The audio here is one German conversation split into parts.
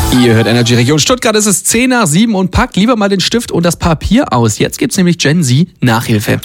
Ihr hört Energy Region Stuttgart, es ist 6:50 und packt lieber mal den Stift und das Papier aus. Jetzt gibt's nämlich Gen Z Nachhilfe.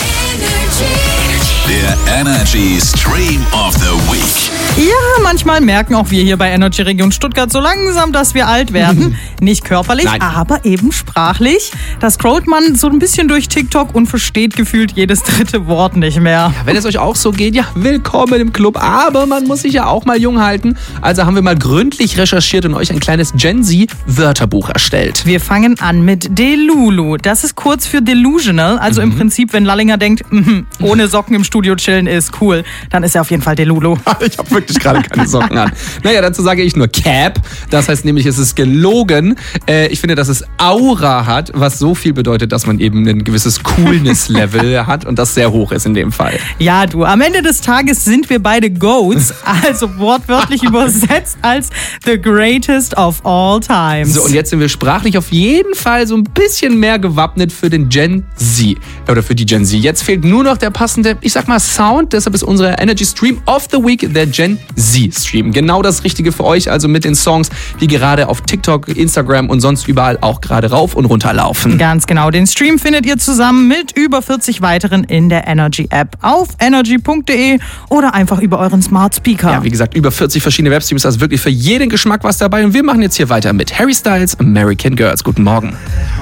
Der Energy Stream of the Week. Ja, manchmal merken auch wir hier bei Energy Region Stuttgart so langsam, dass wir alt werden. Nicht körperlich, Nein. aber eben sprachlich. Da scrollt man so ein bisschen durch TikTok und versteht gefühlt jedes dritte Wort nicht mehr. Wenn es euch auch so geht, ja, willkommen im Club. Aber man muss sich ja auch mal jung halten. Also haben wir mal gründlich recherchiert und euch ein kleines Gen Z Wörterbuch erstellt. Wir fangen an mit Delulu. Das ist kurz für delusional. Also im Prinzip, wenn Lallinger denkt, ohne Socken im Studio chillen ist cool, dann ist er auf jeden Fall Delulu. Ich habe wirklich gerade keine Socken an. Naja, dazu sage ich nur Cap. Das heißt nämlich, es ist gelogen. Ich finde, dass es Aura hat, was so viel bedeutet, dass man eben ein gewisses Coolness-Level hat und das sehr hoch ist in dem Fall. Ja, du, am Ende des Tages sind wir beide Goats, also wortwörtlich übersetzt als the greatest of all times. So, und jetzt sind wir sprachlich auf jeden Fall so ein bisschen mehr gewappnet für den Gen Z. Oder für die Gen Z. Jetzt fehlt nur noch der passende, ich sag mal, Sound. Deshalb ist unser Energy Stream of the Week der Gen Z Stream. Genau das Richtige für euch, also mit den Songs, die gerade auf TikTok, Instagram und sonst überall auch gerade rauf und runter laufen. Ganz genau, den Stream findet ihr zusammen mit über 40 weiteren in der Energy App auf energy.de oder einfach über euren Smart Speaker. Ja, wie gesagt, über 40 verschiedene Webstreams, also wirklich für jeden Geschmack was dabei. Und wir machen jetzt hier weiter mit Harry Styles, American Girls. Guten Morgen.